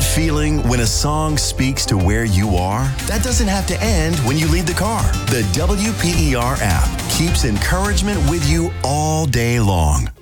feeling when a song speaks to where you are? That doesn't have to end when you leave the car. The WPER app keeps encouragement with you all day long.